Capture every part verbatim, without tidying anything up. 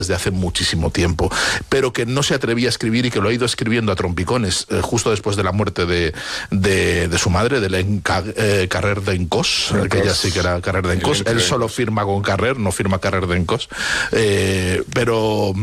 desde hace muchísimo tiempo, pero que no se atrevía a escribir y que lo ha ido escribiendo a trompicones eh, justo después de la muerte de, de, de su madre, de Hélène eh, Carrère d'Encos, que ella sí que era Carrère d'Encos. Él solo firma con Carrère, no firma Carrère d'Encos, eh, pero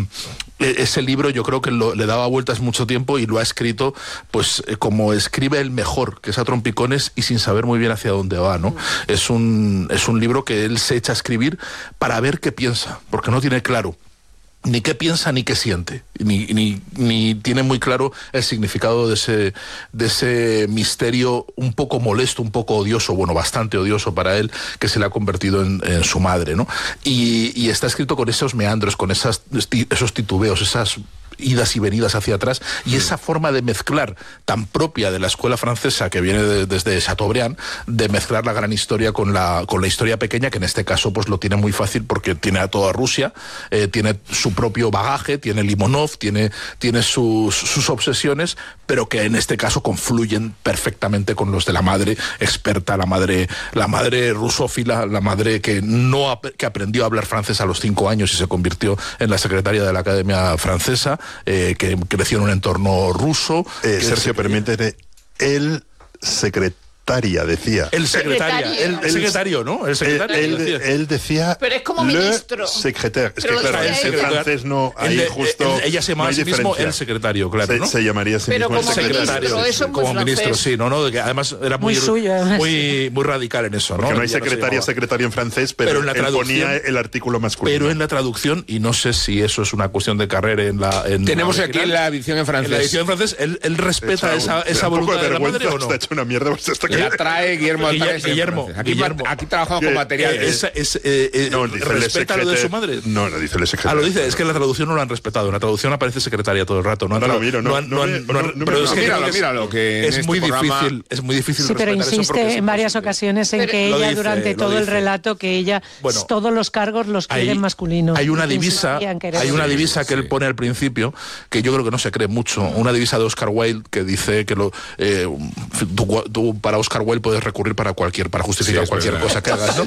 ese libro yo creo que lo, le daba vueltas mucho tiempo y lo ha escrito pues eh, como escribe el mejor, que es a trompicones y sin saber muy bien hacia dónde va, ¿no? Mm. Es un, es un libro que él se echa a escribir para ver qué piensa, porque no tiene claro ni qué piensa ni qué siente, ni, ni, ni tiene muy claro el significado de ese, de ese misterio un poco molesto, un poco odioso, bueno, bastante odioso para él, que se le ha convertido en, en su madre, ¿no? Y, y está escrito con esos meandros, con esas, esos titubeos, esas idas y venidas hacia atrás, y esa forma de mezclar tan propia de la escuela francesa que viene de, desde Chateaubriand, de mezclar la gran historia con la, con la historia pequeña, que en este caso pues lo tiene muy fácil porque tiene a toda Rusia, eh, tiene su propio bagaje, tiene Limonov, tiene, tiene sus, sus obsesiones, pero que en este caso confluyen perfectamente con los de la madre experta, la madre, la madre rusófila, la madre que no que aprendió a hablar francés a los cinco años y se convirtió en la secretaria de la Academia Francesa, Eh, que creció en un entorno ruso. Eh, Sergio, permíteme, el secretaria decía. El secretaria, el, el secretario, ¿no? El secretario. Él, él, decía. él decía. Pero es como ministro. Secretario. Es que claro, el ser francés no. Ahí de, justo. El, ella se llama no a sí mismo el secretario, claro, se, ¿no? Se llamaría a sí Pero mismo como el secretario. Ministro, eso es muy como francés. ministro, sí, no, no, que además era muy, muy suyo, muy, muy radical en eso, ¿no? Porque no hay ya secretaria, no se secretario en francés, pero, pero en la él ponía el artículo masculino. Pero en la traducción, y no sé si eso es una cuestión de carrera en la. En Tenemos la aquí en la edición en francés. En la edición en francés, él, él respeta esa, un, esa voluntad de, de la madre, ¿o no? Está hecho una mierda. Pues hasta que la trae Guillermo. Guillermo, Guillermo, aquí, Guillermo. Aquí trabajamos con materiales. Eh, es, es, eh, eh, no, dice ¿respeta lo de su madre? No, no dice el secretario. Ah, lo dice, es que en la traducción no lo han respetado. En la traducción aparece secretaria todo el rato. No, no lo miro, no. Pero es que míralo, míralo, que es muy difícil, es muy difícil. Sí, pero insiste en varias ocasiones en que ella, durante todo el relato, que ella todos los cargos los quieren masculinos. Hay una divisa, hay una divisa que él pone al principio, que yo creo que no se cree mucho. Una divisa de Oscar Wilde que dice que lo, eh, tú, tú para Oscar Wilde puedes recurrir para cualquier, para justificar sí, cualquier cosa que hagas, ¿no?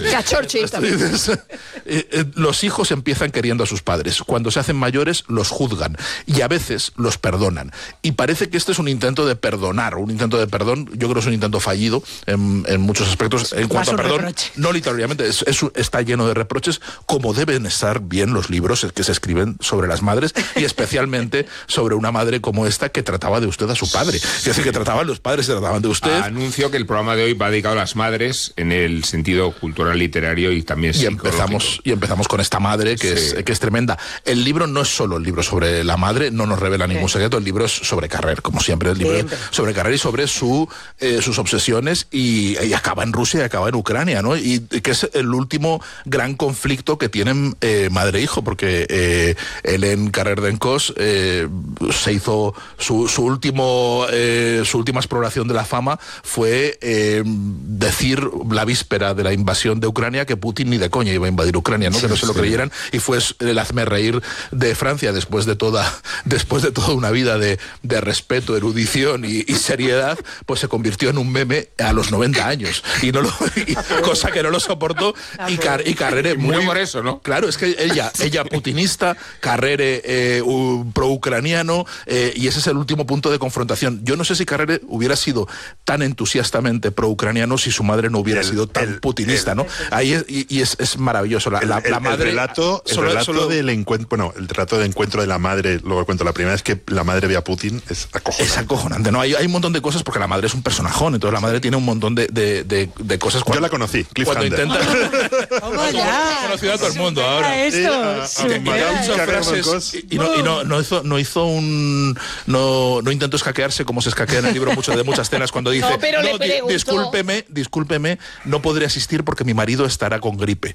Dices, eh, eh, los hijos empiezan queriendo a sus padres. Cuando se hacen mayores, los juzgan y a veces los perdonan. Y parece que este es un intento de perdonar, un intento de perdón. Yo creo que es un intento fallido en, en muchos aspectos. En cuanto a perdón, reproche. No literalmente, es, es, está lleno de reproches, como deben estar bien los libros que se escriben sobre las madres y especialmente sobre una madre como esta que trataba de usted a su padre. Es decir, que trataban los padres, se trataban de usted. Anuncio que el programa de hoy va dedicado a las madres en el sentido cultural, literario y también y empezamos y empezamos con esta madre que, sí. es, que es tremenda. El libro no es solo el libro sobre la madre, no nos revela ningún sí. secreto. El libro es sobre Carrère, como siempre, el libro siempre. es sobre Carrère y sobre su, eh, sus obsesiones y, y acaba en Rusia y acaba en Ucrania, ¿no? Y, y que es el último gran conflicto que tienen eh, madre e hijo, porque eh, Hélène Carrère d'Encos eh, se hizo su, su último eh, su última exploración de la fama fue eh, decir la víspera de la invasión de Ucrania que Putin ni de coña iba a invadir Ucrania, ¿no? Que no se lo creyeran, y fue el hazme reír de Francia después de toda después de toda una vida de, de respeto, erudición y, y seriedad, pues se convirtió en un meme a los noventa años y no lo y, cosa que no lo soportó y, Car, y Carrère muy, muy por eso, ¿no? Claro, es que ella ella putinista, Carrère eh, pro-ucraniano eh, y ese es el último punto de confrontación. Yo no sé si Carrère hubiera sido tan entusiastamente pro-ucraniano si su madre no hubiera el, sido tan el, putinista, el, ¿no? Ahí es, y, y es, es maravilloso. La, el, la, la el, madre, el relato, el solo, relato solo, del encuentro, bueno, el relato de encuentro de la madre, luego cuento la primera vez que la madre ve a Putin, es acojonante. Es acojonante, ¿no? Hay, hay un montón de cosas porque la madre es un personajón, entonces la madre tiene un montón de, de, de, de cosas. Cuando, Yo la conocí, cuando intenta. ¿Cómo ya? Conocido a todo el mundo ahora. Esto, sí, y, y, frases, y, no, y no, no hizo, no hizo un, no, no intentó escaquearse como se escaquea en el libro mucho de muchas escenas cuando dice, no, pero no, di, discúlpeme, discúlpeme, no podré asistir porque mi marido estará con gripe.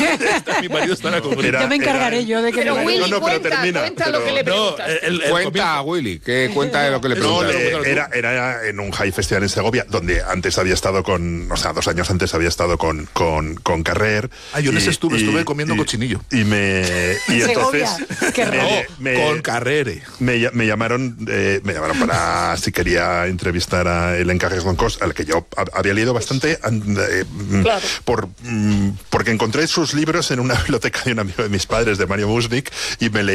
mi marido estará con gripe. Era, ya me encargaré era, yo de que pero me Willy, no, no, pero cuenta, termina, cuenta pero, lo que le preguntas. No, el, el cuenta, Willy, que cuenta de lo que le preguntas. No, le, era, era en un high festival en Segovia, donde antes había estado con, o sea, dos años antes había estado con, con, con Carrère. Ah, yo en ese estuve, y, estuve comiendo y, cochinillo. Y me, y entonces, Qué me, me, con Carrère. Me, me llamaron, eh, me llamaron para si quería entrevistar a Hélène Carrère d'Encos, al que que yo había leído bastante eh, claro. por, porque encontré sus libros en una biblioteca de un amigo de mis padres, de Mario Musnik, y me leí